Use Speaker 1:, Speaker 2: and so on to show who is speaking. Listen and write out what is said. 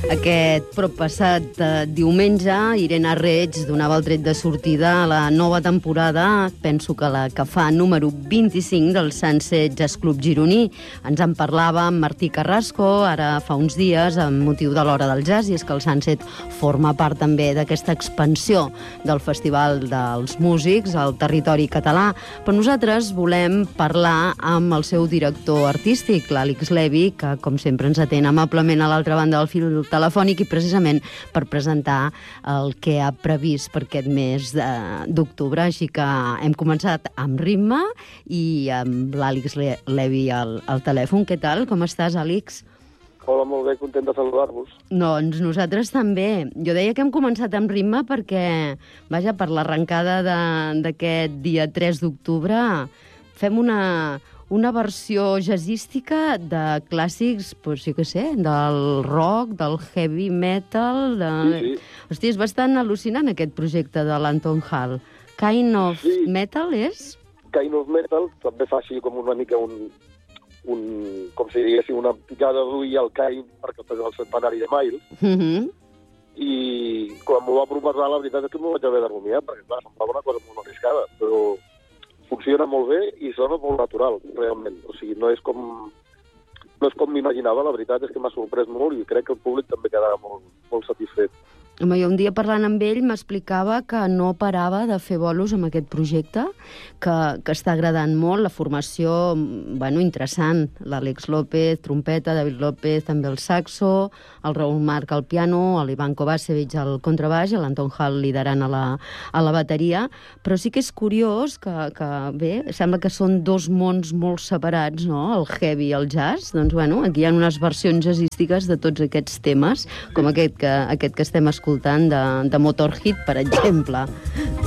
Speaker 1: Aquest proppassat diumenge, Irene Reig donava el tret de sortida a la nova temporada, penso que la que fa número 25 del Sunset Jazz Club gironí. Ens en parlava amb Martí Carrasco, ara fa uns dies, amb motiu de l'Hora del Jazz, i és que el Sunset forma part també d'aquesta expansió del Festival dels Músics al territori català. Però nosaltres volem parlar amb el seu director artístic, l'Àlex Levy, que, com sempre, ens atén amablement a l'altra banda del fil telefònic i precisament per presentar el que ha previst per aquest mes d'octubre. Així que hem començat amb ritme i amb l'Àlex Levy al telèfon. Què tal? Com estàs, Àlex?
Speaker 2: Hola, molt bé, content de saludar-vos.
Speaker 1: Doncs nosaltres també. Jo deia que hem començat amb ritme perquè, vaja, per l'arrencada d'aquest dia 3 d'octubre fem una versió jazzística de clàssics, doncs, jo què sé, del rock, del heavy metal...
Speaker 2: Sí.
Speaker 1: Hosti, és bastant al·lucinant aquest projecte de l'Anton Hall. Kind of Metal és?
Speaker 2: Kind of Metal també fa així com una mica com si diguéssim, una picada d'ull al Kind perquè és el centenari de Miles. I quan m'ho va proposar, la veritat és que m'ho vaig haver de rumiar, perquè clar, semblava una cosa molt arriscada, però funciona molt bé i sona molt natural, realment. O sigui, no és com m'imaginava, la veritat és que m'ha sorprès molt i crec que el públic també quedarà molt satisfet.
Speaker 1: Home, jo un dia parlant amb ell m'explicava que no parava de fer bolos amb aquest projecte, que està agradant molt, la formació, bueno, interessant. L'Àlex López, trompeta, David López, també el saxo, el Raúl Marc al piano, l'Ivan Kovacevic al contrabaix, l'Anton Hall liderant a la bateria, però sí que és curiós que bé, sembla que són dos mons molt separats, no?, el heavy i el jazz. Doncs, bueno, aquí hi ha unes versions jazzístiques de tots aquests temes, com aquest que estem escoltant de Motorhead, per exemple.